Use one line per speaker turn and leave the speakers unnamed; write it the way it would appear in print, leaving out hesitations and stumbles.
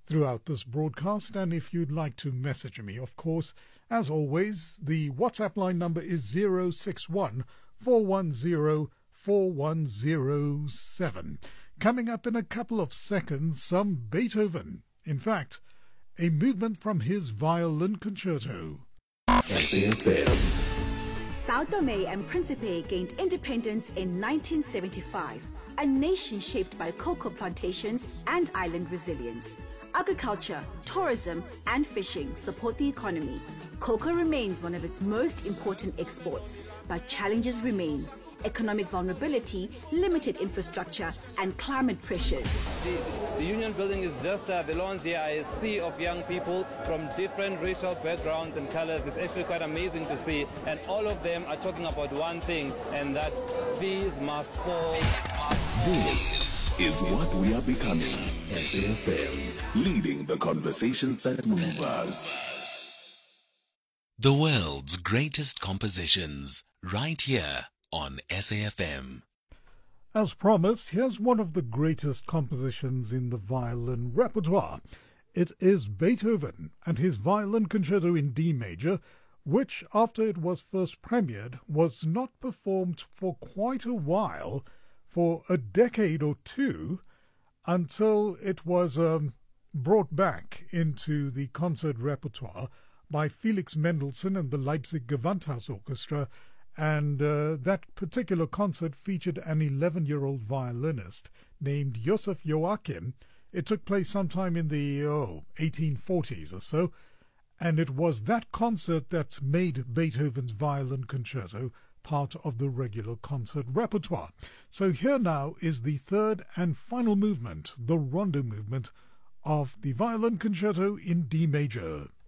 throughout this broadcast. And if you'd like to message me, of course, as always, the WhatsApp line number is 061 410 4107. Coming up in a couple of seconds, some Beethoven. In fact, a movement from his violin concerto.
Sao Tome and Principe gained independence in 1975, a nation shaped by cocoa plantations and island resilience. Agriculture, tourism, and fishing support the economy. Cocoa remains one of its most important exports, but challenges remain. Economic vulnerability, limited infrastructure, and climate pressures.
The union building is just belongs there are a sea of young people from different racial backgrounds and colors. It's actually quite amazing to see, and all of them are talking about one thing, and that these must fall.
This is what we are becoming. SAFM, leading the conversations that move us.
The world's greatest compositions, right here on SAFM.
As promised, here's one of the greatest compositions in the violin repertoire. It is Beethoven and his Violin Concerto in D major, which, after it was first premiered, was not performed for quite a while, for a decade or two, until it was brought back into the concert repertoire by Felix Mendelssohn and the Leipzig Gewandhaus Orchestra. And that particular concert featured an 11-year-old violinist named Joseph Joachim. It took place sometime in the 1840s or so, and it was that concert that made Beethoven's Violin Concerto part of the regular concert repertoire. So here now is the third and final movement, the Rondo movement of the Violin Concerto in D major.